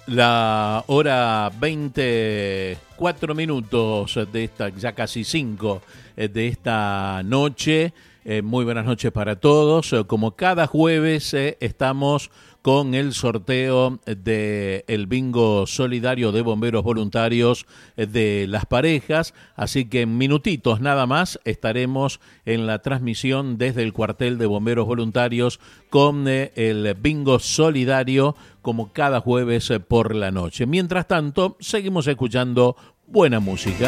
La hora 24 minutos de esta, ya casi 5 de esta noche. Muy buenas noches para todos. Como cada jueves estamos con el sorteo del bingo solidario de bomberos voluntarios de las parejas. Así que en minutitos nada más estaremos en la transmisión desde el cuartel de bomberos voluntarios con el bingo solidario como cada jueves por la noche. Mientras tanto, seguimos escuchando buena música.